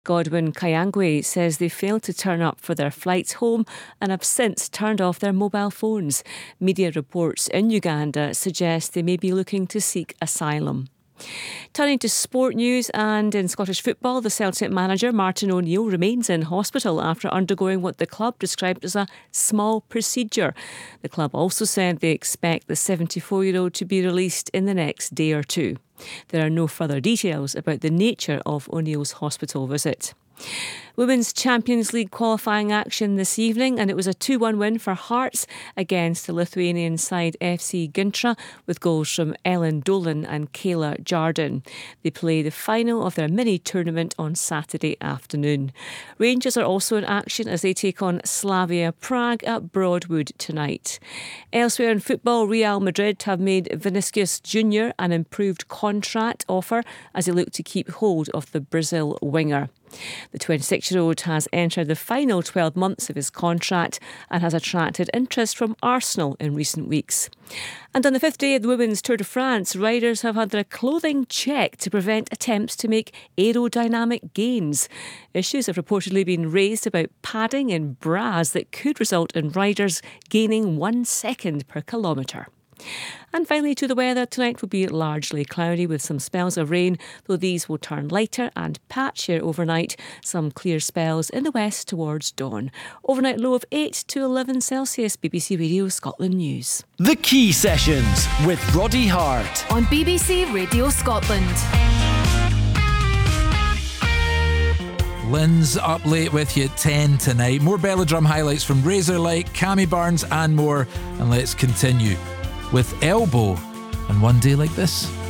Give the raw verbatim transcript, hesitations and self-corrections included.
Godwin Kayangwe says they failed to turn up for their flights home and have since turned off their mobile phones. Media reports in Uganda suggest they may be looking to seek asylum. Turning to sport news, and in Scottish football, the Celtic manager Martin O'Neill remains in hospital after undergoing what the club described as a small procedure. The club also said they expect the seventy-four-year-old to be released in the next day or two. There are no further details about the nature of O'Neill's hospital visit. Women's Champions League qualifying action this evening, and it was a two one win for Hearts against the Lithuanian side F C Gintra with goals from Ellen Dolan and Kayla Jardin. They play the final of their mini-tournament on Saturday afternoon. Rangers are also in action as they take on Slavia Prague at Broadwood tonight. Elsewhere in football, Real Madrid have made Vinicius Junior an improved contract offer as they look to keep hold of the Brazil winger. The twenty-six-year-old has entered the final twelve months of his contract and has attracted interest from Arsenal in recent weeks. And on the fifth day of the Women's Tour de France, riders have had their clothing checked to prevent attempts to make aerodynamic gains. Issues have reportedly been raised about padding in bras that could result in riders gaining one second per kilometre. And finally, to the weather. Tonight will be largely cloudy with some spells of rain, though these will turn lighter and patchier overnight. Some clear spells in the west towards dawn. Overnight low of eight to eleven Celsius. B B C Radio Scotland News. The Key Sessions with Roddy Hart on B B C Radio Scotland. Lynn's up late with you at ten tonight. More Belladrum highlights from Razorlight, Cammy Barnes and more. And let's continue with Elbow and One Day Like This.